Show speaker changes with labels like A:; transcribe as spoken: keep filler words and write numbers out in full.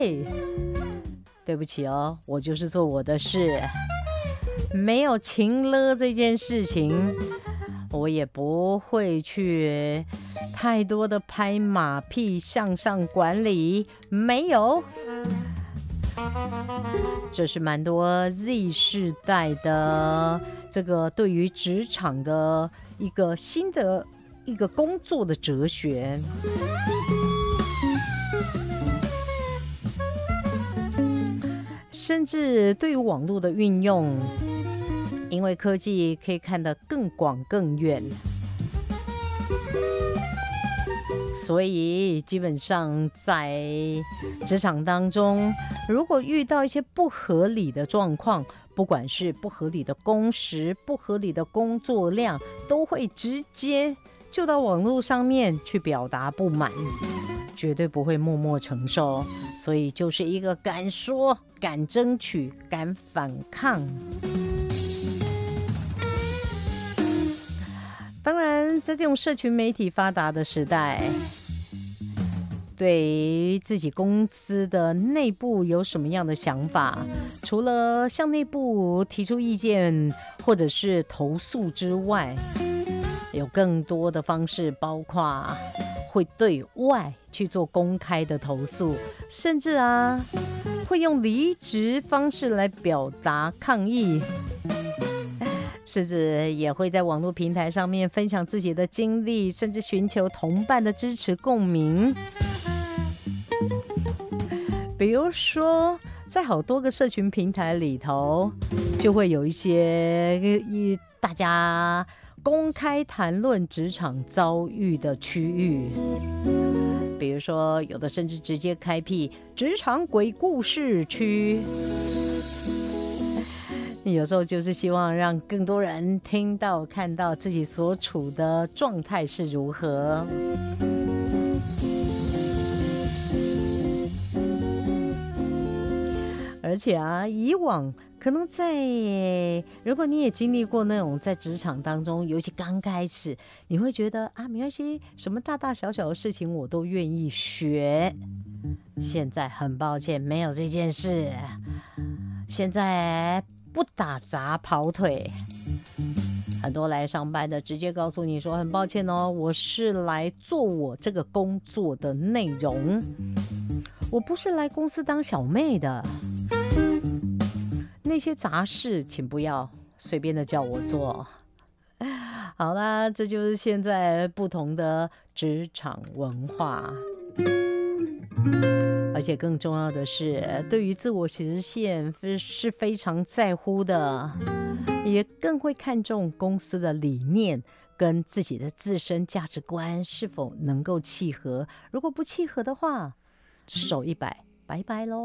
A: 对不起哦，我就是做我的事，没有情勒这件事情，我也不会去太多的拍马屁向上管理，没有。这是蛮多 Z 世代的这个对于职场的一个新的一个工作的哲学。甚至对于网络的运用，因为科技可以看得更广更远，所以基本上在职场当中，如果遇到一些不合理的状况，不管是不合理的工时、不合理的工作量，都会直接就到网络上面去表达不满，绝对不会默默承受。所以就是一个敢说、敢争取、敢反抗。当然，在这种社群媒体发达的时代，对于自己公司的内部有什么样的想法，除了向内部提出意见或者是投诉之外，有更多的方式，包括会对外去做公开的投诉，甚至啊会用离职方式来表达抗议，甚至也会在网络平台上面分享自己的经历，甚至寻求同伴的支持共鸣。比如说在好多个社群平台里头，就会有一些大家公开谈论职场遭遇的区域，比如说有的甚至直接开辟职场鬼故事区，有时候就是希望让更多人听到看到自己所处的状态是如何。而且啊，以往可能在，如果你也经历过那种在职场当中，尤其刚开始，你会觉得啊，没关系，什么大大小小的事情我都愿意学。现在很抱歉，没有这件事。现在不打杂跑腿，很多来上班的直接告诉你说，很抱歉哦，我是来做我这个工作的内容，我不是来公司当小妹的。那些杂事请不要随便的叫我做。好啦，这就是现在不同的职场文化。而且更重要的是，对于自我实现是非常在乎的，也更会看重公司的理念跟自己的自身价值观是否能够契合。如果不契合的话，手一摆，拜拜咯。